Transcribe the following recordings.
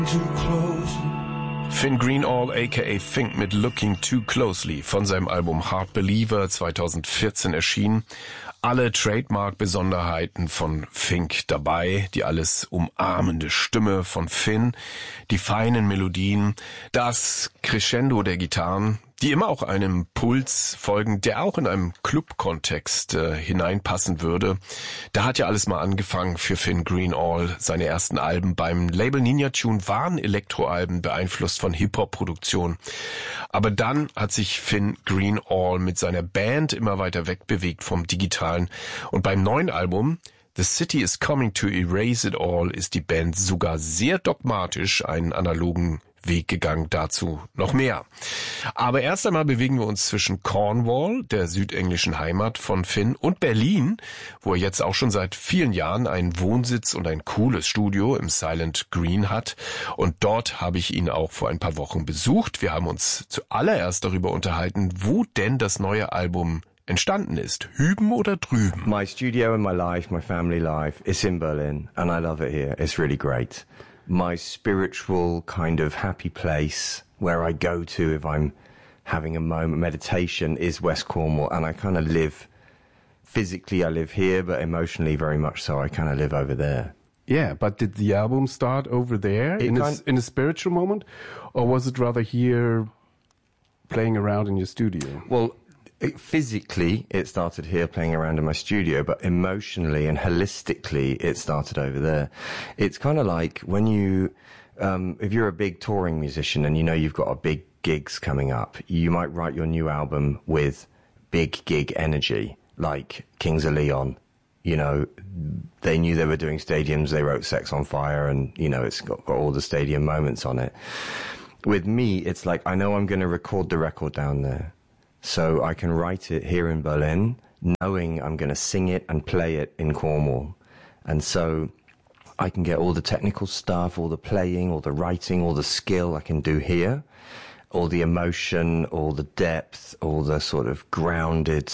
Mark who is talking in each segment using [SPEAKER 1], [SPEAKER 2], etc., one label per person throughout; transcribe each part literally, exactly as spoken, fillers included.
[SPEAKER 1] Finn Greenall aka Fink mit Looking Too Closely von seinem Album Hard Believer zweitausendvierzehn erschienen. Alle Trademark-Besonderheiten von Fink dabei, die alles umarmende Stimme von Finn, die feinen Melodien, das Crescendo der Gitarren, die immer auch einem Puls folgen, der auch in einem Club-Kontext äh, hineinpassen würde. Da hat ja alles mal angefangen für Finn Greenall. Seine ersten Alben beim Label Ninja Tune waren Elektroalben, beeinflusst von Hip-Hop-Produktion. Aber dann hat sich Finn Greenall mit seiner Band immer weiter wegbewegt vom Digitalen. Und beim neuen Album The City is Coming to Erase It All ist die Band sogar sehr dogmatisch einen analogen Weg gegangen, dazu noch mehr. Aber erst einmal bewegen wir uns zwischen Cornwall, der südenglischen Heimat von Finn, und Berlin, wo er jetzt auch schon seit vielen Jahren einen Wohnsitz und ein cooles Studio im Silent Green hat. Und dort habe ich ihn auch vor ein paar Wochen besucht. Wir haben uns zuallererst darüber unterhalten, wo denn das neue Album entstanden ist. Hüben oder drüben?
[SPEAKER 2] My studio and my life, my family life, is in Berlin and I love it here. It's really great. My spiritual kind of happy place where I go to if I'm having a moment meditation is West Cornwall, and I kind of live physically I live here, but emotionally very much so I kind of live over there.
[SPEAKER 3] Yeah, but did the album start over there in a, in a spiritual moment, or was it rather here playing around in your studio?
[SPEAKER 2] Well, It, physically, it started here playing around in my studio, but emotionally and holistically, it started over there. It's kind of like when you, um, if you're a big touring musician and you know you've got a big gigs coming up, you might write your new album with big gig energy, like Kings of Leon. You know, they knew they were doing stadiums, they wrote Sex on Fire, and, you know, it's got, got all the stadium moments on it. With me, it's like, I know I'm going to record the record down there. So I can write it here in Berlin, knowing I'm going to sing it and play it in Cornwall. And so I can get all the technical stuff, all the playing, all the writing, all the skill I can do here, all the emotion, all the depth, all the sort of grounded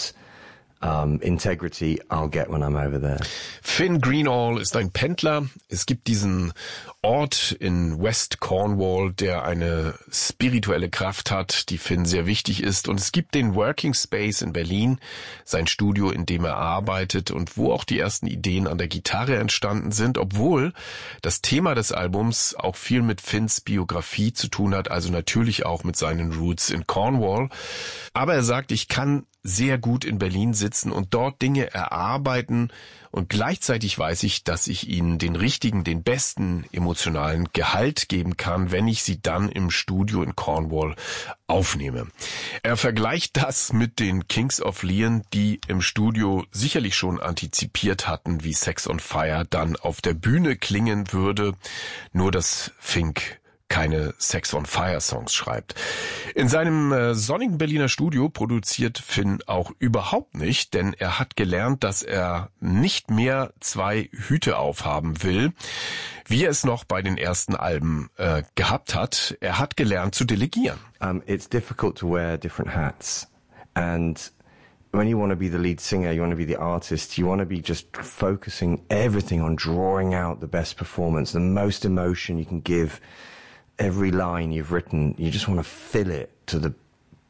[SPEAKER 2] um, integrity I'll get when I'm over there.
[SPEAKER 1] Finn Greenall ist ein Pendler. Es gibt diesen Ort in West Cornwall, der eine spirituelle Kraft hat, die Finn sehr wichtig ist. Und es gibt den Working Space in Berlin, sein Studio, in dem er arbeitet und wo auch die ersten Ideen an der Gitarre entstanden sind, obwohl das Thema des Albums auch viel mit Finns Biografie zu tun hat, also natürlich auch mit seinen Roots in Cornwall. Aber er sagt, ich kann sehr gut in Berlin sitzen und dort Dinge erarbeiten, und gleichzeitig weiß ich, dass ich ihnen den richtigen, den besten emotionalen Gehalt geben kann, wenn ich sie dann im Studio in Cornwall aufnehme. Er vergleicht das mit den Kings of Leon, die im Studio sicherlich schon antizipiert hatten, wie Sex on Fire dann auf der Bühne klingen würde, nur dass Fink keine Sex on Fire Songs schreibt. In seinem äh, sonnigen Berliner Studio produziert Finn auch überhaupt nicht, denn er hat gelernt, dass er nicht mehr zwei Hüte aufhaben will, wie er es noch bei den ersten Alben äh, gehabt hat. Er hat gelernt zu delegieren.
[SPEAKER 2] Um, it's difficult to wear different hats, and when you want to be the lead singer, you want to be the artist, you want to be just focusing everything on drawing out the best performance, the most emotion you can give. Every line you've written, you just want to fill it to the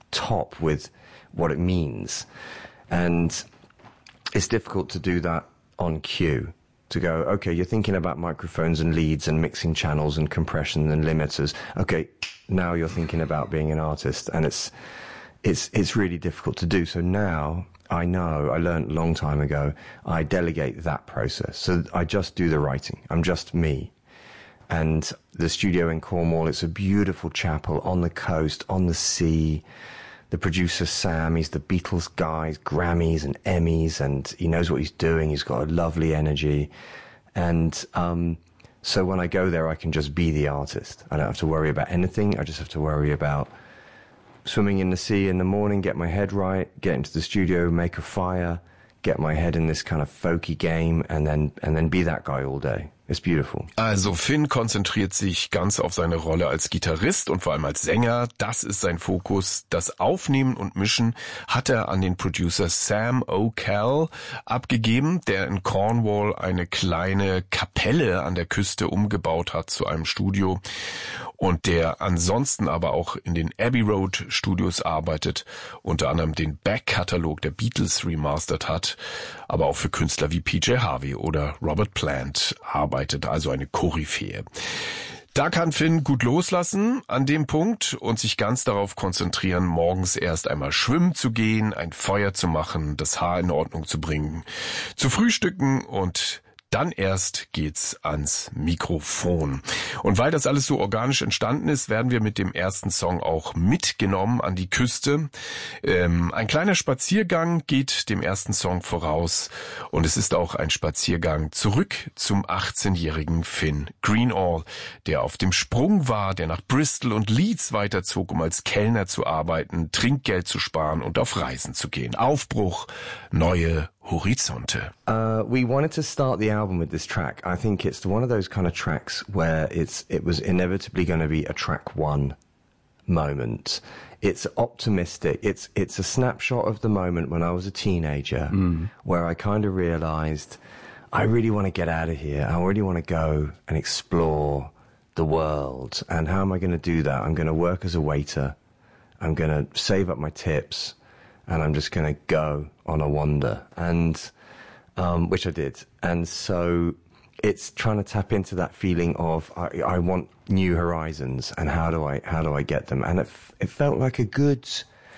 [SPEAKER 2] top with what it means. And it's difficult to do that on cue. To go, okay, you're thinking about microphones and leads and mixing channels and compression and limiters. Okay, now you're thinking about being an artist, and it's it's it's really difficult to do. So now I know, I learned a long time ago, I delegate that process. So I just do the writing. I'm just me. And the studio in Cornwall, it's a beautiful chapel on the coast, on the sea. The producer, Sam, he's the Beatles guy, he's Grammys and Emmys, and he knows what he's doing. He's got a lovely energy. And um, so when I go there, I can just be the artist. I don't have to worry about anything. I just have to worry about swimming in the sea in the morning, get my head right, get into the studio, make a fire, get my head in this kind of folky game and then and then be that guy all day. It's beautiful.
[SPEAKER 1] Also Finn konzentriert sich ganz auf seine Rolle als Gitarrist und vor allem als Sänger. Das ist sein Fokus. Das Aufnehmen und Mischen hat er an den Producer Sam O'Call abgegeben, der in Cornwall eine kleine Kapelle an der Küste umgebaut hat zu einem Studio und der ansonsten aber auch in den Abbey Road Studios arbeitet, unter anderem den Back-Katalog der Beatles remastert hat, aber auch für Künstler wie P J Harvey oder Robert Plant arbeitet, also eine Koryphäe. Da kann Finn gut loslassen an dem Punkt und sich ganz darauf konzentrieren, morgens erst einmal schwimmen zu gehen, ein Feuer zu machen, das Haar in Ordnung zu bringen, zu frühstücken und dann erst geht's ans Mikrofon. Und weil das alles so organisch entstanden ist, werden wir mit dem ersten Song auch mitgenommen an die Küste. Ähm, ein kleiner Spaziergang geht dem ersten Song voraus und es ist auch ein Spaziergang zurück zum achtzehnjährigen Finn Greenall, der auf dem Sprung war, der nach Bristol und Leeds weiterzog, um als Kellner zu arbeiten, Trinkgeld zu sparen und auf Reisen zu gehen. Aufbruch, neue Horizonte.
[SPEAKER 2] Uh, we wanted to start the album with this track. I think it's one of those kind of tracks where it's it was inevitably going to be a track one moment. It's optimistic. It's it's a snapshot of the moment when I was a teenager, mm. where I kind of realized I really want to get out of here. I really want to go and explore the world. And how am I going to do that? I'm going to work as a waiter. I'm going to save up my tips. And I'm just going to go on a wander, and um, which I did. And so it's trying to tap into that feeling of I, I want new horizons, and how do I how do I get them? And it it felt like a good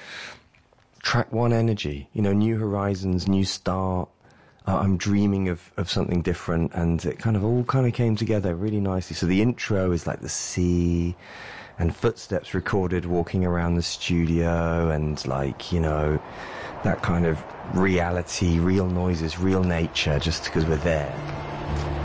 [SPEAKER 2] track one energy, you know, new horizons, new start. Uh, I'm dreaming of of something different, and it kind of all kind of came together really nicely. So the intro is like the sea. And footsteps recorded walking around the studio and like, you know, that kind of reality, real noises, real nature, just because we're there.